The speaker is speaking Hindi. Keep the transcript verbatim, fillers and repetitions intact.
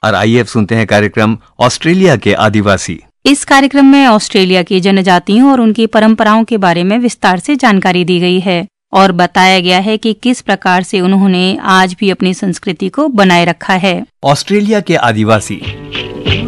और आइए अब सुनते हैं कार्यक्रम ऑस्ट्रेलिया के आदिवासी। इस कार्यक्रम में ऑस्ट्रेलिया की जनजातियों और उनकी परंपराओं के बारे में विस्तार से जानकारी दी गई है और बताया गया है कि किस प्रकार से उन्होंने आज भी अपनी संस्कृति को बनाए रखा है। ऑस्ट्रेलिया के आदिवासी